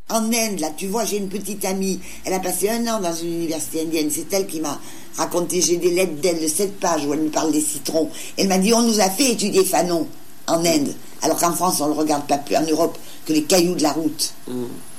En Inde, là, tu vois, j'ai une petite amie. Elle a passé 1 an dans une université indienne. C'est elle qui m'a raconté. J'ai des lettres d'elle de 7 pages où elle me parle des citrons. Elle m'a dit, on nous a fait étudier Fanon en Inde. Alors qu'en France, on ne le regarde pas plus, en Europe, que les cailloux de la route.